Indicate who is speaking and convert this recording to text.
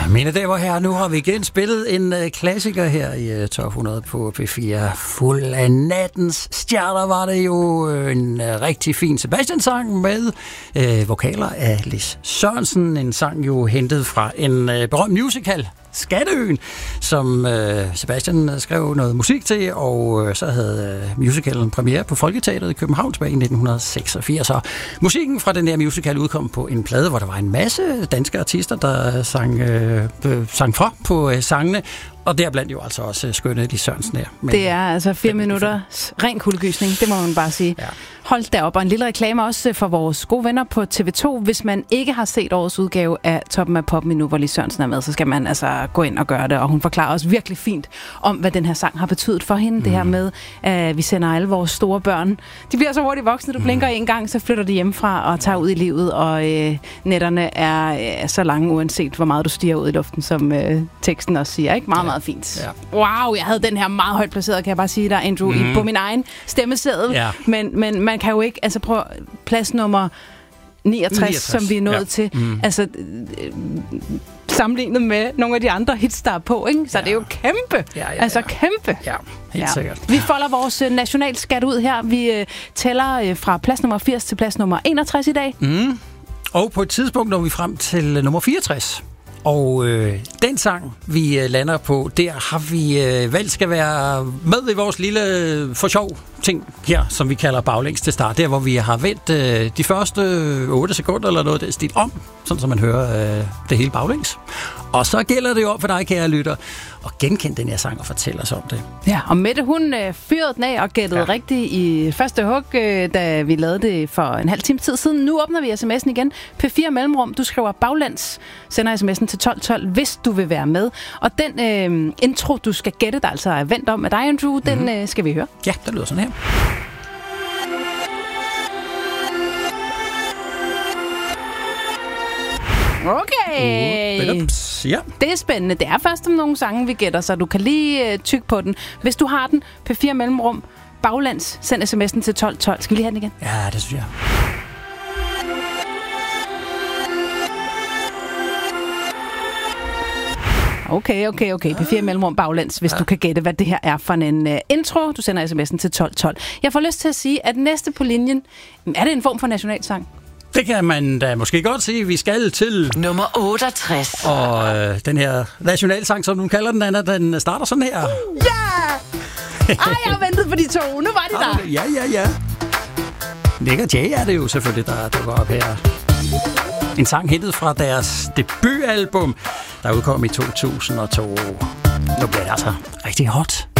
Speaker 1: Mine damer og herrer, nu har vi igen spillet en klassiker her i Top 100 på P4. Fuld af nattens stjerner var det jo en rigtig fin Sebastian-sang med vokaler af Lis Sørensen. En sang jo hentet fra en berømt musical, Skatteøen, som Sebastian skrev noget musik til, og så havde musicalen premiere på Folketeatret i København tilbage i 1986. Og musikken fra den her musical udkom på en plade, hvor der var en masse danske artister, der sang fra på sangene, og deriblandt jo altså også skønne Lis Sørensen her.
Speaker 2: Det er altså 4 minutter ren kuldegysning, det må man bare sige. Ja. Hold derop, og en lille reklame også for vores gode venner på TV2. Hvis man ikke har set årets udgave af Toppen af Poppen endnu, hvor Lis Sørensen er med, så skal man altså gå ind og gøre det, og hun forklarer også virkelig fint om, hvad den her sang har betydet for hende. Det her med, at vi sender alle vores store børn. De bliver så hurtigt voksne, du blinker en gang, så flytter de hjemmefra og tager ud i livet, og nætterne er så lange, uanset hvor meget du stiger ud i luften, som teksten også siger. Ikke? Meget fint. Ja. Wow, jeg havde den her meget højt placeret, kan jeg bare sige dig, Andrew, på min egen stemmeseddel. Ja. Men man kan jo ikke, altså prøv plads nummer 69, som vi er nået til. Altså sammenlignet med nogle af de andre hits, der er på, ikke? Så det er jo kæmpe. Altså kæmpe.
Speaker 1: Ja, helt sikkert.
Speaker 2: Vi folder vores nationalskat ud her. Vi tæller fra plads nummer 80 til plads nummer 61 i dag.
Speaker 1: Og på et tidspunkt når vi frem til nummer 64. Og den sang, vi lander på, der har vi valgt skal være med i vores lille for sjov ting her, som vi kalder baglæns til start. Der, hvor vi har vendt de første 8 sekunder eller noget der stil om, sådan så man hører det hele baglæns. Og så gælder det jo om for dig, kære lytter, at genkende den her sang og fortælle os om det. Ja,
Speaker 2: og Mette, hun fyrede den af og gættede rigtigt i første hug, da vi lavede det for en halv time tid siden. Nu åbner vi sms'en igen. P4 mellemrum, du skriver baglæns, sender sms'en til 1212, hvis du vil være med. Og den intro, du skal gætte, der altså er vendt om med dig, Andrew, den skal vi høre.
Speaker 1: Ja, det lyder sådan her.
Speaker 2: Okay. Ja. Det er spændende. Det er først om nogle sange, vi gætter, så du kan lige tykke på den. Hvis du har den, P4 mellemrum, baglands, send sms'en til 1212. Skal vi lige have den igen?
Speaker 1: Ja, det synes jeg.
Speaker 2: Okay. P4 mellemrum baglands, hvis du kan gætte, hvad det her er for en intro. Du sender sms'en til 1212. Jeg får lyst til at sige, at næste på linjen, er det en form for nationalsang?
Speaker 1: Det kan man da måske godt sige. Vi skal til
Speaker 3: nummer 68.
Speaker 1: Og den her nationalsang, som du kalder den, Anna, den starter sådan her.
Speaker 2: Ja! Ej, jeg har ventet på de to. Nu var de der.
Speaker 1: Ja. Nick og Jay er det jo selvfølgelig, der dukker op her. En sang hentet fra deres debutalbum, der udkom i 2002. Nu bliver det altså rigtig hot.